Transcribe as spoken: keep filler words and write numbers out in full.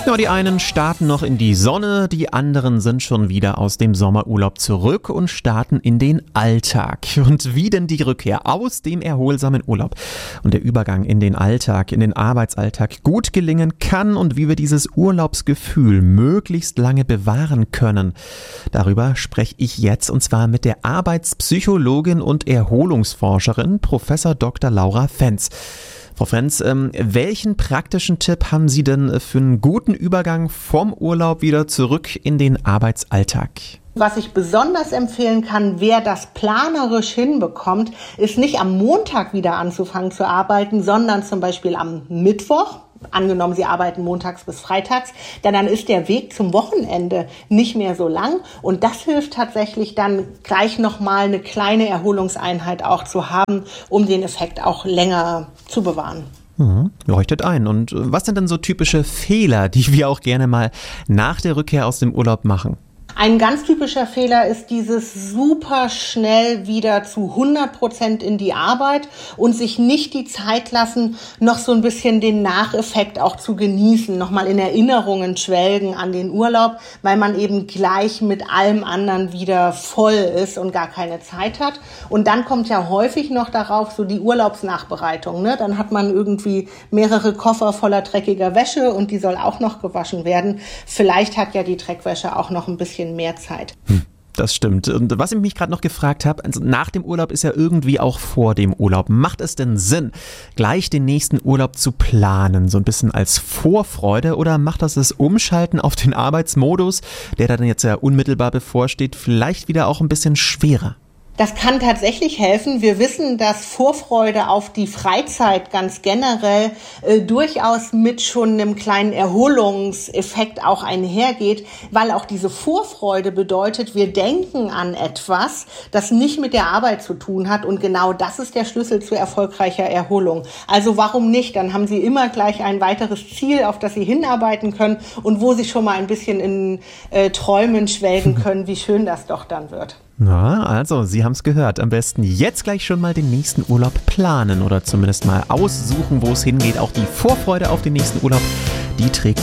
Ja, die einen starten noch in die Sonne, die anderen sind schon wieder aus dem Sommerurlaub zurück und starten in den Alltag. Und wie denn die Rückkehr aus dem erholsamen Urlaub und der Übergang in den Alltag, in den Arbeitsalltag gut gelingen kann und wie wir dieses Urlaubsgefühl möglichst lange bewahren können. Darüber spreche ich jetzt und zwar mit der Arbeitspsychologin und Erholungsforscherin Professor Doktor Laura Fenz. Frau Fenz, ähm, welchen praktischen Tipp haben Sie denn für einen guten Übergang vom Urlaub wieder zurück in den Arbeitsalltag? Was ich besonders empfehlen kann, wer das planerisch hinbekommt, ist nicht am Montag wieder anzufangen zu arbeiten, sondern zum Beispiel am Mittwoch. Angenommen, Sie arbeiten montags bis freitags, denn dann ist der Weg zum Wochenende nicht mehr so lang. Und das hilft tatsächlich dann gleich nochmal eine kleine Erholungseinheit auch zu haben, um den Effekt auch länger zu bewahren. Mhm, leuchtet ein. Und was sind denn so typische Fehler, die wir auch gerne mal nach der Rückkehr aus dem Urlaub machen? Ein ganz typischer Fehler ist dieses super schnell wieder zu hundert Prozent in die Arbeit und sich nicht die Zeit lassen, noch so ein bisschen den Nacheffekt auch zu genießen, nochmal in Erinnerungen schwelgen an den Urlaub, weil man eben gleich mit allem anderen wieder voll ist und gar keine Zeit hat. Und dann kommt ja häufig noch darauf so die Urlaubsnachbereitung, ne? Dann hat man irgendwie mehrere Koffer voller dreckiger Wäsche und die soll auch noch gewaschen werden. Vielleicht hat ja die Dreckwäsche auch noch ein bisschen mehr Zeit. Hm, das stimmt. Und was ich mich gerade noch gefragt habe, also nach dem Urlaub ist ja irgendwie auch vor dem Urlaub. Macht es denn Sinn, gleich den nächsten Urlaub zu planen, so ein bisschen als Vorfreude, oder macht das das Umschalten auf den Arbeitsmodus, der dann jetzt ja unmittelbar bevorsteht, vielleicht wieder auch ein bisschen schwerer? Das kann tatsächlich helfen. Wir wissen, dass Vorfreude auf die Freizeit ganz generell äh, durchaus mit schon einem kleinen Erholungseffekt auch einhergeht, weil auch diese Vorfreude bedeutet, wir denken an etwas, das nicht mit der Arbeit zu tun hat, und genau das ist der Schlüssel zu erfolgreicher Erholung. Also warum nicht? Dann haben Sie immer gleich ein weiteres Ziel, auf das Sie hinarbeiten können und wo Sie schon mal ein bisschen in äh, Träumen schwelgen können, wie schön das doch dann wird. Na, also, Sie haben es gehört. Am besten jetzt gleich schon mal den nächsten Urlaub planen oder zumindest mal aussuchen, wo es hingeht. Auch die Vorfreude auf den nächsten Urlaub, die trägt